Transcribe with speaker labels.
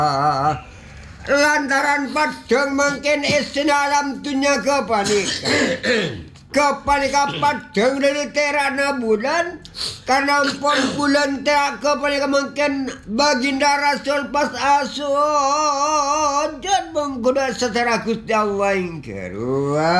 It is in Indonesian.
Speaker 1: Lantaran padang mungkin istilah alam dunia kepanikan padang dari terana bulan karena pun bulan terak kepanikan mungkin baginda Rasul pas asuh dan menggoda secara Gusti Allah yang kedua